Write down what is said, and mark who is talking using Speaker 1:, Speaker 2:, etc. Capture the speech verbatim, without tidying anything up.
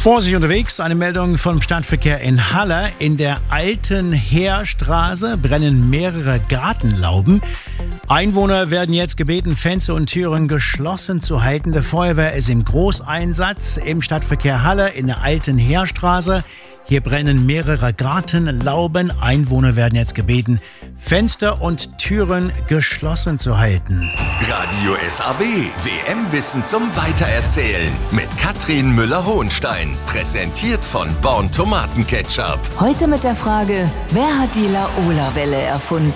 Speaker 1: Vorsicht unterwegs, eine Meldung vom Stadtverkehr in Halle. In der alten Heerstraße brennen mehrere Gartenlauben. Einwohner werden jetzt gebeten, Fenster und Türen geschlossen zu halten. Die Feuerwehr ist im Großeinsatz im Stadtverkehr Halle in der alten Heerstraße. Hier brennen mehrere Gartenlauben. Einwohner werden jetzt gebeten, Fenster und Türen geschlossen zu halten.
Speaker 2: Radio S A W, W M-Wissen zum Weitererzählen mit Katrin Müller-Hohenstein. Präsentiert von Born Tomatenketchup.
Speaker 3: Heute mit der Frage, wer hat die Laola-Welle erfunden?